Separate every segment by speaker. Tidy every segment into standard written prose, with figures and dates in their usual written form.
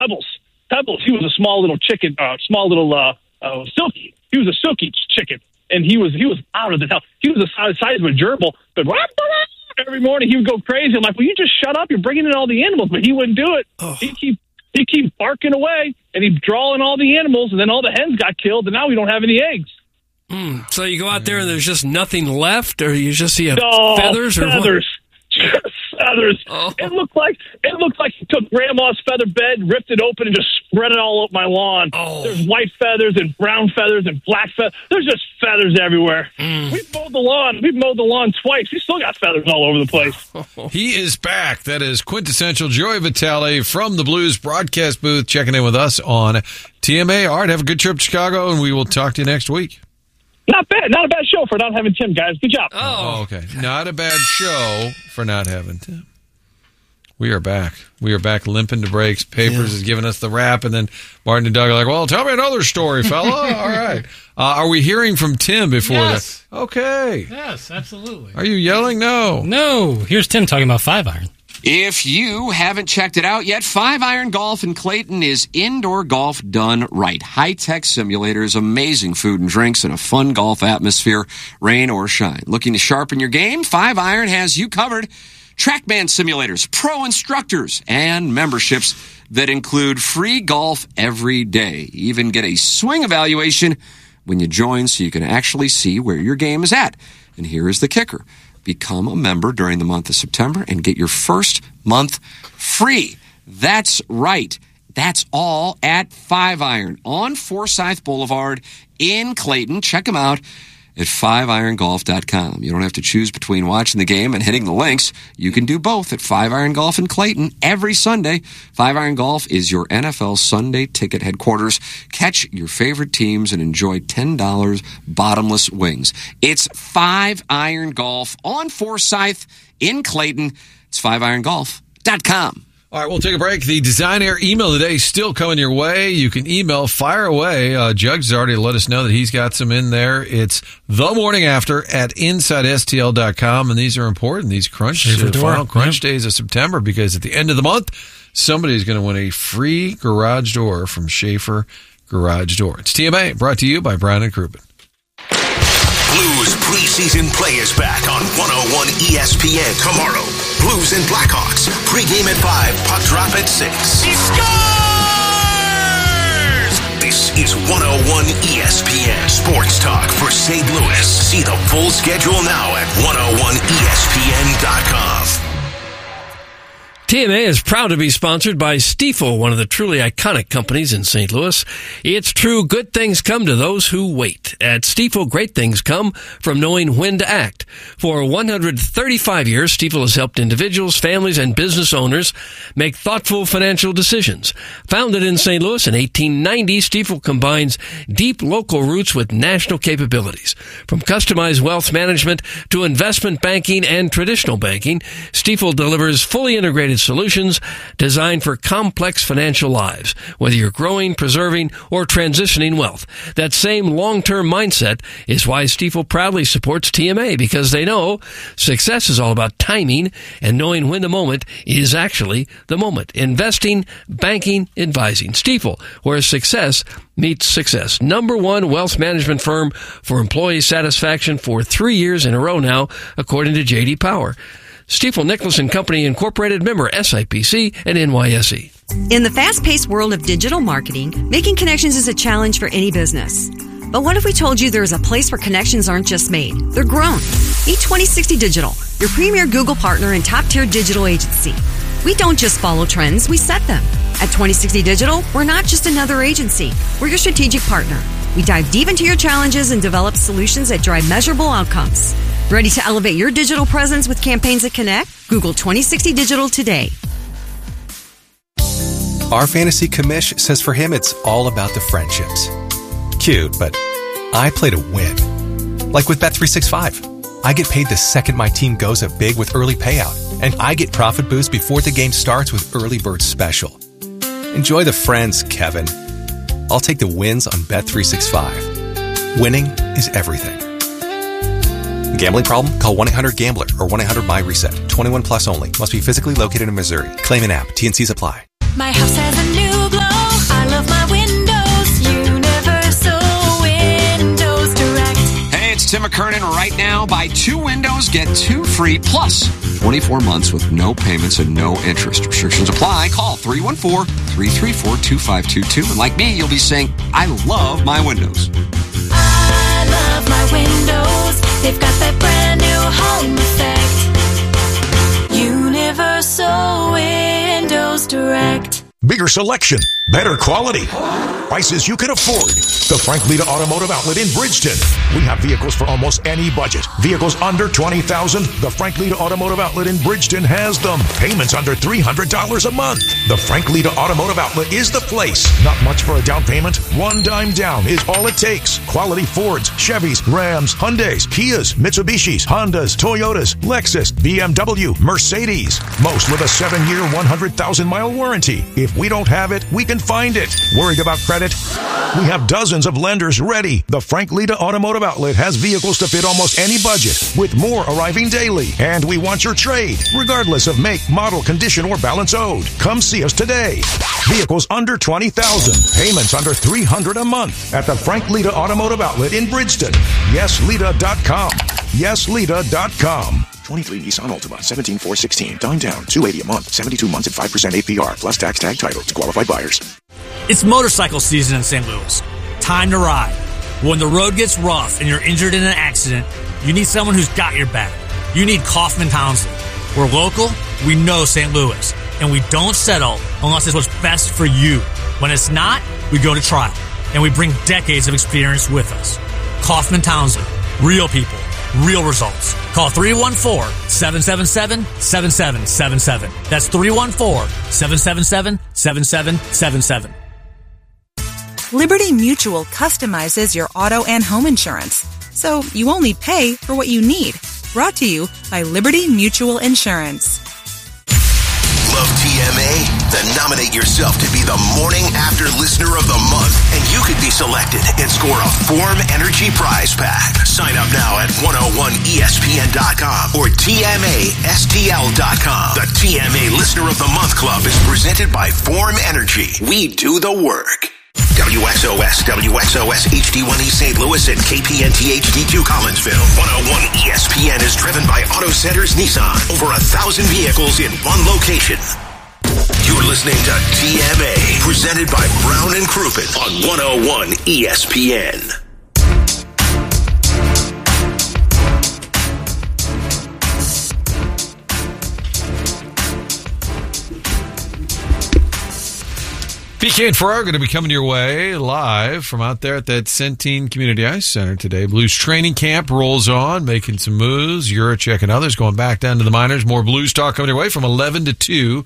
Speaker 1: Pebbles, he was a small little chicken, silky. He was a silky chicken, and he was out of the hell. He was the size of a gerbil, but every morning he would go crazy. I'm like, well, you just shut up. You're bringing in all the animals, but he wouldn't do it. Oh. He'd keep barking away, and he'd draw in all the animals, and then all the hens got killed, and now we don't have any eggs.
Speaker 2: So you go out there and there's just nothing left, or you just see feathers? Or
Speaker 1: feathers. Just feathers.
Speaker 2: Oh.
Speaker 1: It looked like he took Grandma's feather bed, ripped it open, and just spread it all up my lawn.
Speaker 2: Oh.
Speaker 1: There's white feathers and brown feathers and black feathers. There's just feathers everywhere. We've mowed the lawn twice. We still got feathers all over the place.
Speaker 3: He is back. That is quintessential Joey Vitale from the Blues broadcast booth, checking in with us on TMA. All right, have a good trip to Chicago, and we will talk to you next week.
Speaker 1: Not bad. Not a bad show for not having Tim, guys. Good job.
Speaker 3: Oh, okay. Not a bad show for not having Tim. We are back. We are back limping to breaks. Papers is giving us the wrap, and then Martin and Doug are like, well, tell me another story, fella. All right. Are we hearing from Tim before that? Okay.
Speaker 4: Yes, absolutely.
Speaker 3: Are you yelling? No.
Speaker 4: No. Here's Tim talking about 5-iron.
Speaker 5: If you haven't checked it out yet, 5-Iron Golf in Clayton is indoor golf done right. High-tech simulators, amazing food and drinks, and a fun golf atmosphere, rain or shine. Looking to sharpen your game? 5-Iron has you covered. TrackMan simulators, pro instructors, and memberships that include free golf every day. Even get a swing evaluation when you join so you can actually see where your game is at. And here is the kicker. Become a member during the month of September and get your first month free. That's right. That's all at 5-Iron on Forsyth Boulevard in Clayton. Check them out at 5irongolf.com. You don't have to choose between watching the game and hitting the links. You can do both at 5-Iron Golf in Clayton every Sunday. 5-Iron Golf is your NFL Sunday ticket headquarters. Catch your favorite teams and enjoy $10 bottomless wings. It's 5-Iron Golf on Forsyth in Clayton. It's 5irongolf.com.
Speaker 3: All right, we'll take a break. The Design Air email today is still coming your way. You can email, fire away. Jugs has already let us know that he's got some in there. It's the morning after at InsideSTL.com, and these are important. These final crunch days of September, because at the end of the month, somebody's going to win a free garage door from Schaefer Garage Door. It's TMA, brought to you by Brown & Crouppen.
Speaker 6: Blues preseason play is back on 101 ESPN tomorrow. Blues and Blackhawks. Pregame at 5, puck drop at 6. He scores! This is 101 ESPN Sports Talk for St. Louis. See the full schedule now at 101ESPN.com.
Speaker 2: TMA is proud to be sponsored by Stiefel, one of the truly iconic companies in St. Louis. It's true, good things come to those who wait. At Stiefel, great things come from knowing when to act. For 135 years, Stiefel has helped individuals, families, and business owners make thoughtful financial decisions. Founded in St. Louis in 1890, Stiefel combines deep local roots with national capabilities. From customized wealth management to investment banking and traditional banking, Stiefel delivers fully integrated solutions designed for complex financial lives, whether you're growing, preserving, or transitioning wealth. That same long-term mindset is why Stiefel proudly supports TMA, because they know success is all about timing and knowing when the moment is actually the moment. Investing, banking, advising. Stiefel, where success meets success. #1 wealth management firm for employee satisfaction for 3 years in a row now, according to J.D. Power. Stiefel Nicholas & Company Incorporated, member SIPC and NYSE.
Speaker 7: In the fast-paced world of digital marketing, making connections is a challenge for any business. But what if we told you there's a place where connections aren't just made, they're grown? Meet 2060 Digital, your premier Google partner and top-tier digital agency. We don't just follow trends, we set them. At 2060 Digital, we're not just another agency, we're your strategic partner. We dive deep into your challenges and develop solutions that drive measurable outcomes. Ready to elevate your digital presence with campaigns that connect? Google 2060 Digital today.
Speaker 8: Our fantasy commish says for him it's all about the friendships. Cute, but I play to win. Like with Bet365. I get paid the second my team goes up big with early payout, and I get profit boost before the game starts with Early Bird Special. Enjoy the friends, Kevin. I'll take the wins on Bet365. Winning is everything. Gambling problem? Call 1-800-GAMBLER or 1-800-MY-RESET. 21 plus only. Must be physically located in Missouri. Claim an app. T&Cs apply.
Speaker 9: My house has a new
Speaker 5: now, buy 2 windows, get 2 free, plus 24 months with no payments and no interest. Restrictions apply. Call 314-334-2522. And like me, you'll be saying, I love my windows.
Speaker 9: I love my windows. They've got that brand new home effect. Universal Windows Direct.
Speaker 6: Bigger selection, better quality, prices you can afford. The Frank Lita Automotive Outlet in Bridgeton. We have vehicles for almost any budget. Vehicles under $20,000. The Frank Lita Automotive Outlet in Bridgeton has them. Payments under $300 a month. The Frank Lita Automotive Outlet is the place. Not much for a down payment. $1 down is all it takes. Quality Fords, Chevys, Rams, Hyundais, Kias, Mitsubishis, Hondas, Toyotas, Lexus, BMW, Mercedes. Most with a 7-year, 100,000-mile warranty. If we don't have it, we can find it. Worried about credit? We have dozens of lenders ready. The Frank Lita Automotive Outlet has vehicles to fit almost any budget, with more arriving daily. And we want your trade, regardless of make, model, condition, or balance owed. Come see us today. Vehicles under $20,000, payments under $300 a month at the Frank Lita Automotive Outlet in Bridgeton. YesLita.com. YesLita.com.
Speaker 10: 23 Nissan Altima, 17,416. Down, $280 a month, 72 months at 5% APR, plus tax tag title to qualified buyers.
Speaker 11: It's motorcycle season in St. Louis. Time to ride. When the road gets rough and you're injured in an accident, you need someone who's got your back. You need Kaufman Townsley. We're local, we know St. Louis, and we don't settle unless it's what's best for you. When it's not, we go to trial, and we bring decades of experience with us. Kaufman Townsley. Real people. Real results. Call 314-777-7777. That's 314-777-7777.
Speaker 12: Liberty Mutual customizes your auto and home insurance, so you only pay for what you need. Brought to you by Liberty Mutual Insurance.
Speaker 6: Love TMA? Then nominate yourself to be the Morning After Listener of the Month, and you could be selected and score a Form Energy prize pack. Sign up now at 101ESPN.com or TMASTL.com. The TMA Listener of the Month Club is presented by Form Energy. We do the work. WXOS, WXOS HD1E St. Louis, and KPNT HD2 Collinsville. 101 ESPN is driven by Auto Centers Nissan. Over 1,000 vehicles in one location. You're listening to TMA, presented by Brown and Crouppen on 101 ESPN.
Speaker 3: PK and Farrar are going to be coming your way live from out there at that Centene Community Ice Center today. Blues training camp rolls on, making some moves. Juracek and others going back down to the minors. More Blues talk coming your way from 11 to 2.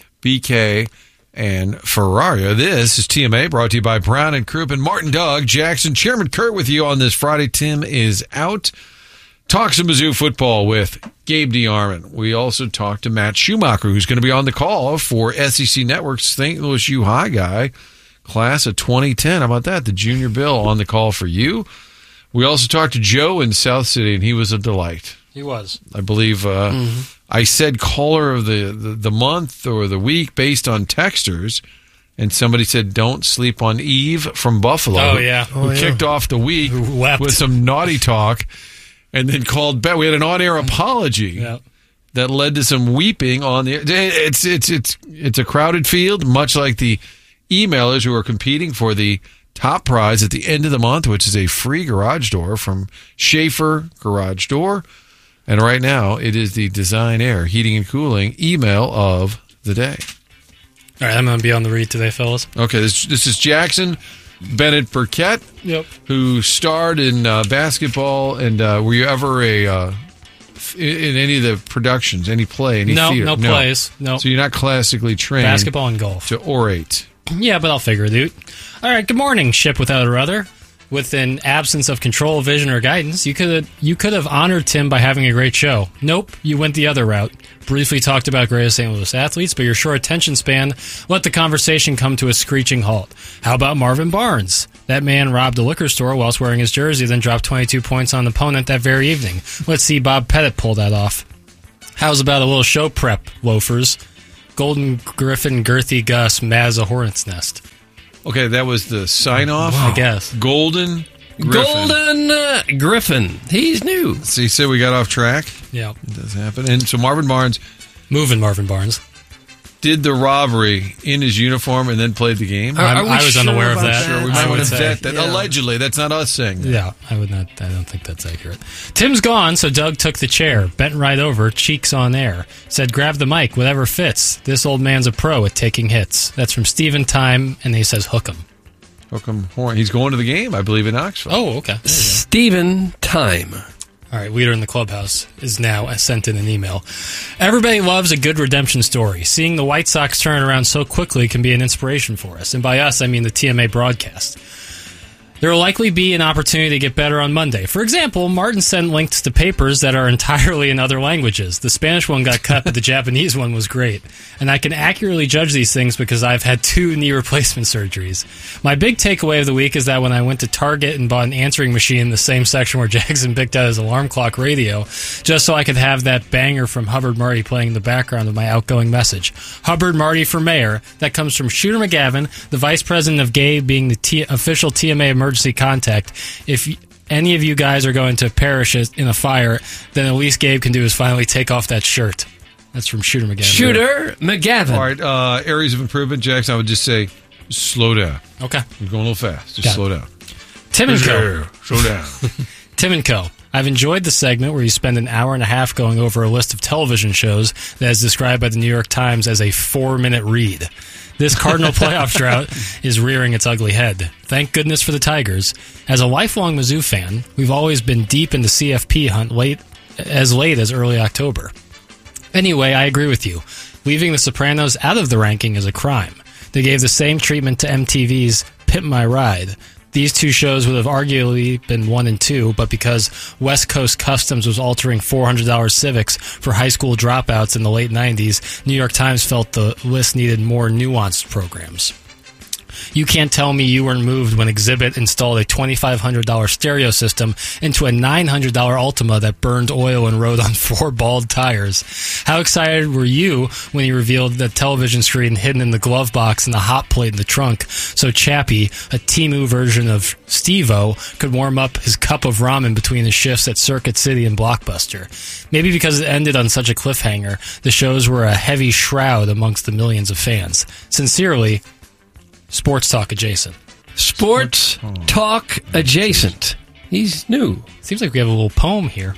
Speaker 3: BK and Ferraria. This is TMA, brought to you by Brown and Crouppen. Martin Doug, Jackson, Chairman Kurt with you on this Friday. Tim is out. Talk some Mizzou football with Gabe DeArmond. We also talked to Matt Schumacher, who's going to be on the call for SEC Network's St. Louis U High guy, class of 2010. How about that? The Junior Bill on the call for you. We also talked to Joe in South City, and he was a delight.
Speaker 4: He was.
Speaker 3: I believe I said caller of the month or the week based on texters, and somebody said, don't sleep on Eve from Buffalo.
Speaker 4: Oh, yeah.
Speaker 3: Who kicked off the week with some naughty talk. And then called back. We had an on-air apology that led to some weeping on the. It's a crowded field, much like the emailers who are competing for the top prize at the end of the month, which is a free garage door from Schaefer Garage Door. And right now, it is the Design Air Heating and Cooling email of the day.
Speaker 4: All right, I'm going to be on the read today, fellas.
Speaker 3: Okay, this is Jackson Bennett Burkett, who starred in basketball, and were you ever in any of the productions, any play, any theater?
Speaker 4: No plays. No.
Speaker 3: So you're not classically trained.
Speaker 4: Basketball and golf.
Speaker 3: To orate.
Speaker 4: Yeah, but I'll figure it out. All right, good morning, ship without a rudder. With an absence of control, vision, or guidance, you could have honored Tim by having a great show. Nope, you went the other route. Briefly talked about greatest St. Louis athletes, but your short attention span let the conversation come to a screeching halt. How about Marvin Barnes? That man robbed a liquor store whilst wearing his jersey, then dropped 22 points on the opponent that very evening. Let's see Bob Pettit pull that off. How's about a little show prep, loafers? Golden Griffin, Girthy Gus, Maz a Hornet's Nest.
Speaker 3: Okay, that was the sign-off?
Speaker 4: I guess.
Speaker 3: Golden
Speaker 2: Golden Griffin. He's new.
Speaker 3: So you said we got off track?
Speaker 4: Yeah.
Speaker 3: It does happen. And so Marvin Barnes
Speaker 4: Moving Marvin Barnes
Speaker 3: did the robbery in his uniform and then played the game.
Speaker 4: I was unaware of that.
Speaker 3: Sure, we might want to vet that. Yeah. Allegedly, that's not us saying that.
Speaker 4: Yeah, I don't think that's accurate. Tim's gone, so Doug took the chair, bent right over, cheeks on air. Said, grab the mic, whatever fits. This old man's a pro at taking hits. That's from Stephen Time, and he says, hook 'em.
Speaker 3: Hook 'em horn. He's going to the game, I believe, in Knoxville.
Speaker 4: Oh, okay.
Speaker 2: Stephen Time.
Speaker 4: All right, Weeder in the Clubhouse is now sent in an email. Everybody loves a good redemption story. Seeing the White Sox turn around so quickly can be an inspiration for us. And by us, I mean the TMA broadcast. There will likely be an opportunity to get better on Monday. For example, Martin sent links to papers that are entirely in other languages. The Spanish one got cut, but the Japanese one was great. And I can accurately judge these things because I've had 2 knee replacement surgeries. My big takeaway of the week is that when I went to Target and bought an answering machine in the same section where Jackson picked out his alarm clock radio, just so I could have that banger from Hubbard Marty playing in the background of my outgoing message. Hubbard Marty for mayor. That comes from Shooter McGavin, the vice president of GABE, being the official TMA emergency contact. If any of you guys are going to perish in a fire, then at least Gabe can do is finally take off that shirt. That's from Shooter McGavin.
Speaker 2: Shooter McGavin.
Speaker 3: All right, areas of improvement, Jackson, I would just say slow down.
Speaker 4: Okay.
Speaker 3: You're going a little fast. Just slow down.
Speaker 4: Tim and Co.
Speaker 3: Slow down.
Speaker 4: Tim and Co. I've enjoyed the segment where you spend an hour and a half going over a list of television shows that is described by the New York Times as a 4-minute read. This Cardinal playoff drought is rearing its ugly head. Thank goodness for the Tigers. As a lifelong Mizzou fan, we've always been deep in the CFP hunt late as early October. Anyway, I agree with you. Leaving The Sopranos out of the ranking is a crime. They gave the same treatment to MTV's Pimp My Ride. These 2 shows would have arguably been 1 and 2, but because West Coast Customs was altering $400 Civics for high school dropouts in the late 90s, New York Times felt the list needed more nuanced programs. You can't tell me you weren't moved when Exhibit installed a $2,500 stereo system into a $900 Altima that burned oil and rode on 4 bald tires. How excited were you when he revealed the television screen hidden in the glove box and the hot plate in the trunk so Chappie, a Temu version of Steve-O, could warm up his cup of ramen between his shifts at Circuit City and Blockbuster? Maybe because it ended on such a cliffhanger, the shows were a heavy shroud amongst the millions of fans. Sincerely, Sports Talk Adjacent.
Speaker 2: Sports Talk Adjacent. He's new.
Speaker 4: Seems like we have a little poem here.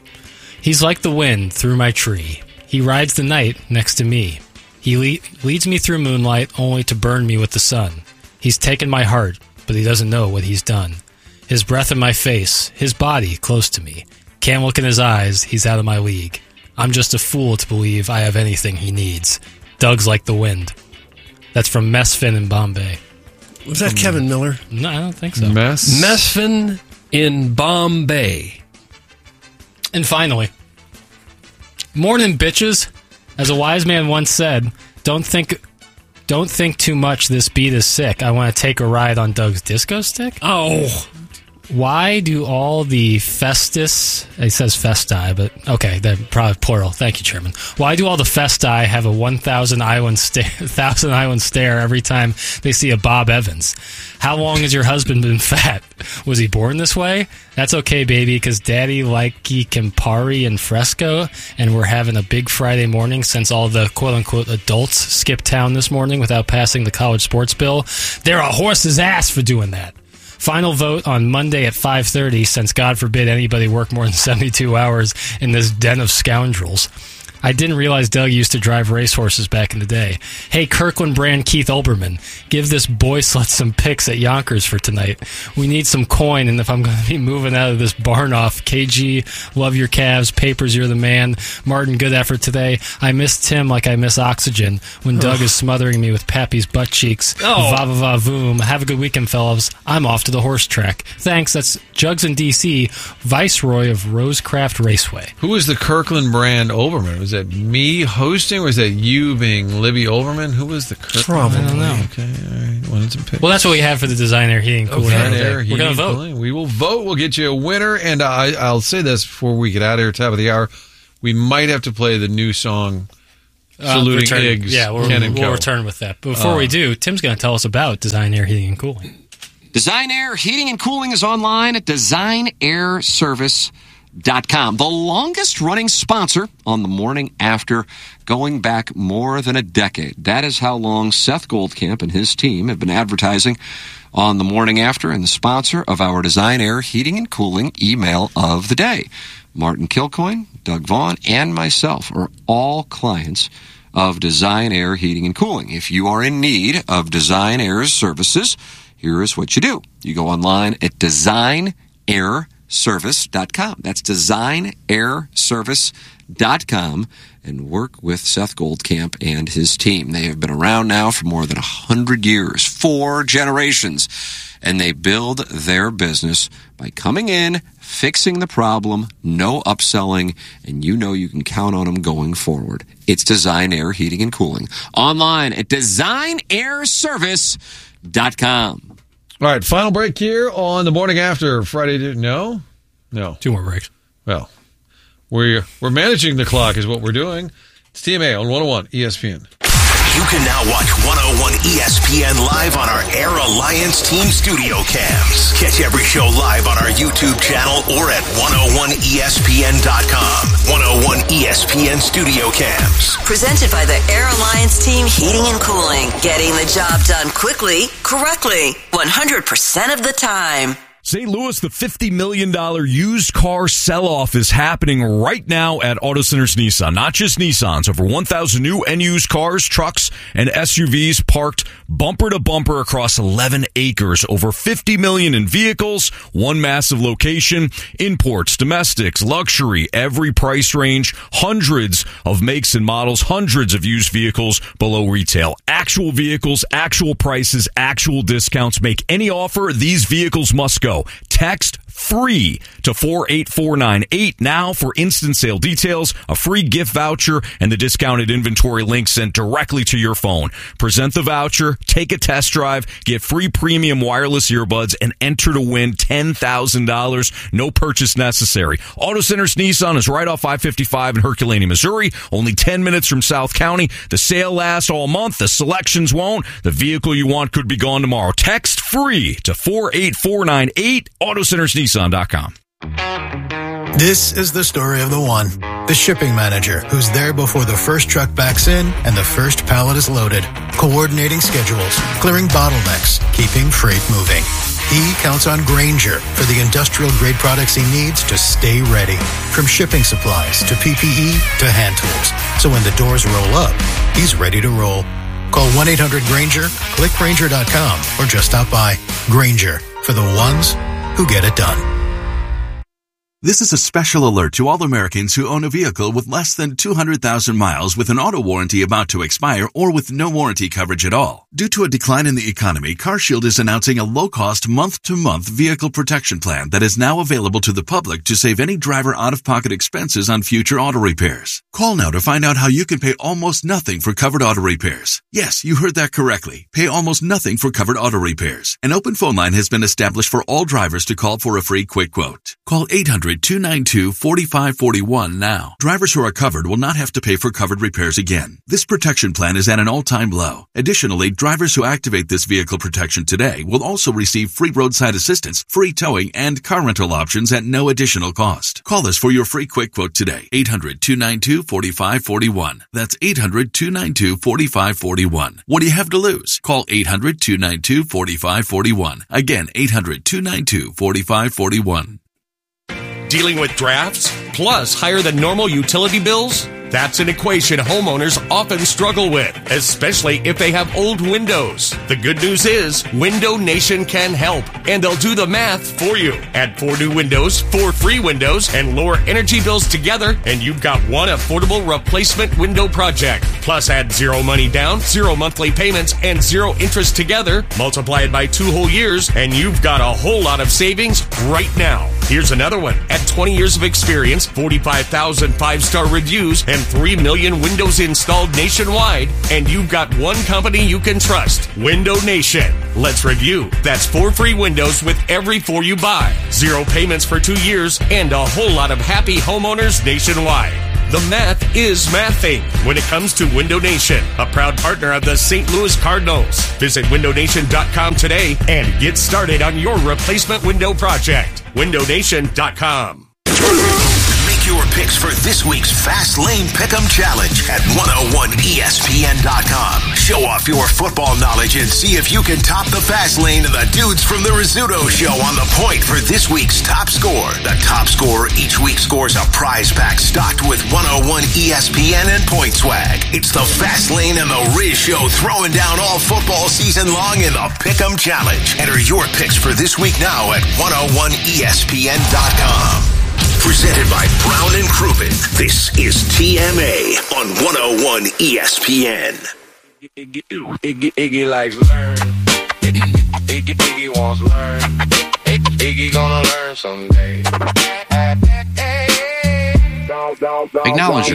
Speaker 4: He's like the wind through my tree. He rides the night next to me. He leads me through moonlight only to burn me with the sun. He's taken my heart, but he doesn't know what he's done. His breath in my face, his body close to me. Can't look in his eyes, he's out of my league. I'm just a fool to believe I have anything he needs. Doug's like the wind. That's from Mesfin in Bombay.
Speaker 2: Was that Kevin Miller?
Speaker 4: No, I don't think so.
Speaker 2: Mesfin in Bombay.
Speaker 4: And finally, morning, bitches. As a wise man once said, don't think too much, this beat is sick. I want to take a ride on Doug's disco stick.
Speaker 2: Oh.
Speaker 4: Why do all the Festus, it says Festi, but okay, they're probably plural. Thank you, Chairman. Why do all the Festi have a 1,000 island stare every time they see a Bob Evans? How long has your husband been fat? Was he born this way? That's okay, baby, because Daddy likey Campari and Fresco, and we're having a big Friday morning since all the quote-unquote adults skipped town this morning without passing the college sports bill. They're a horse's ass for doing that. Final vote on Monday at 5:30, since God forbid anybody work more than 72 hours in this den of scoundrels. I didn't realize Doug used to drive racehorses back in the day. Hey, Kirkland brand Keith Olbermann, give this boy slut some picks at Yonkers for tonight. We need some coin, and if I'm going to be moving out of this barn off, KG, love your Cavs, Papers, you're the man. Martin, good effort today. I miss Tim like I miss oxygen when Doug is smothering me with Pappy's butt cheeks. Va va va voom. Have a good weekend, fellas. I'm off to the horse track. Thanks. That's Jugs in D.C., Viceroy of Rosecraft Raceway.
Speaker 3: Who was the Kirkland brand Olbermann? Was that me hosting, or was that you being Libby Olbermann? Who was the Kirkland?
Speaker 4: I don't know.
Speaker 3: Okay, all right. Wanted some picks.
Speaker 4: Well, that's what we have for the Design Air Heating Cooling.
Speaker 3: Okay.
Speaker 4: We're going to vote.
Speaker 3: Cooling. We will vote. We'll get you a winner. And I'll say this before we get out of here, top of the hour. We might have to play the new song, Saluting Iggs.
Speaker 4: Yeah, we'll return with that. But before we do, Tim's going to tell us about Design Air Heating and Cooling.
Speaker 5: Design Air Heating and Cooling is online at designairservice.com. The longest running sponsor on The Morning After, going back more than a decade. That is how long Seth Goldcamp and his team have been advertising on The Morning After, and the sponsor of our Design Air Heating and Cooling email of the day. Martin Kilcoyne, Doug Vaughn, and myself are all clients of Design Air Heating and Cooling. If you are in need of Design Air's services, here is what you do. You go online at designairservice.com. That's designairservice.com and work with Seth Goldcamp and his team. They have been around now for more than 100 years, 4 generations, and they build their business by coming in, fixing the problem, no upselling, and you know you can count on them going forward. It's Design Air Heating and Cooling. Online at designairservice.com.
Speaker 3: All right, final break here on The Morning After Friday. No.
Speaker 2: 2 more breaks.
Speaker 3: Well, we're managing the clock is what we're doing. It's TMA on 101 ESPN.
Speaker 13: You can now watch 101 ESPN live on our Air Alliance Team Studio Cams. Catch every show live on our YouTube channel or at 101ESPN.com. 101 ESPN Studio Cams.
Speaker 14: Presented by the Air Alliance Team Heating and Cooling. Getting the job done quickly, correctly, 100% of the time.
Speaker 15: St. Louis, the $50 million used car sell-off is happening right now at Auto Centers Nissan. Not just Nissans, over 1,000 new and used cars, trucks, and SUVs parked bumper to bumper across 11 acres. Over $50 million in vehicles, one massive location, imports, domestics, luxury, every price range, hundreds of makes and models, hundreds of used vehicles below retail. Actual vehicles, actual prices, actual discounts. Make any offer, these vehicles must go. Text free to 48498 now for instant sale details, a free gift voucher, and the discounted inventory link sent directly to your phone. Present the voucher, take a test drive, get free premium wireless earbuds, and enter to win $10,000. No purchase necessary. Auto Centers Nissan is right off I-55 in Herculaneum, Missouri. Only 10 minutes from South County. The sale lasts all month. The selections won't. The vehicle you want could be gone tomorrow. Text free to 48498. AutoCentersNissan.com.
Speaker 16: This is the story of the one, the shipping manager who's there before the first truck backs in and the first pallet is loaded, coordinating schedules, clearing bottlenecks, keeping freight moving. He counts on Grainger for the industrial-grade products he needs to stay ready, from shipping supplies to PPE to hand tools. So when the doors roll up, he's ready to roll. Call 1-800-GRAINGER, click Grainger.com, or just stop by. Grainger, for the ones who get it done.
Speaker 17: This is a special alert to all Americans who own a vehicle with less than 200,000 miles with an auto warranty about to expire or with no warranty coverage at all. Due to a decline in the economy, CarShield is announcing a low-cost month-to-month vehicle protection plan that is now available to the public to save any driver out-of-pocket expenses on future auto repairs. Call now to find out how you can pay almost nothing for covered auto repairs. Yes, you heard that correctly. Pay almost nothing for covered auto repairs. An open phone line has been established for all drivers to call for a free quick quote. Call 800-292-4541 now. Drivers who are covered will not have to pay for covered repairs again. This protection plan is at an all-time low. Additionally, drivers who activate this vehicle protection today will also receive free roadside assistance, free towing, and car rental options at no additional cost. Call us for your free quick quote today. 800-292-4541. That's 800-292-4541. What do you have to lose? Call 800-292-4541. Again, 800-292-4541.
Speaker 18: Dealing with drafts, plus higher than normal utility bills? That's an equation homeowners often struggle with, especially if they have old windows. The good news is Window Nation can help, and they'll do the math for you. Add 4 new windows, 4 free windows, and lower energy bills together, and you've got one affordable replacement window project. Plus add 0 money down, 0 monthly payments, and 0 interest together. Multiply it by 2 whole years, and you've got a whole lot of savings right now. Here's another one. At 20 years of experience, 45,000 5-star reviews, and 3 million windows installed nationwide, and you've got one company you can trust, Window Nation. Let's review. That's 4 free windows with every 4 you buy, 0 payments for 2 years, and a whole lot of happy homeowners nationwide. The math is mathing when it comes to Window Nation, a proud partner of the St. Louis Cardinals. Visit windownation.com today and get started on your replacement window project. windownation.com.
Speaker 13: Make your picks for this week's Fast Lane Pick'em Challenge at 101ESPN.com. Show off your football knowledge and see if you can top the Fast Lane and the dudes from the Rizzuto Show on the point for this week's top score. The top scorer each week scores a prize pack stocked with 101 ESPN and point swag. It's the Fast Lane and the Riz Show throwing down all football season long in the Pick'em Challenge. Enter your picks for this week now at 101ESPN.com. Presented by Brown and Crouppen. This is TMA on 101 ESPN.
Speaker 19: Iggy likes learn. Iggy wants to learn. Iggy gonna learn someday.
Speaker 5: Acknowledge